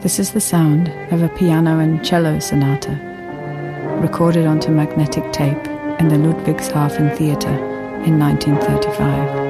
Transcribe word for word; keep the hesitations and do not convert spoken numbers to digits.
This is the sound of a piano and cello sonata, recorded onto magnetic tape in the Ludwigshafen Theatre in nineteen thirty-five.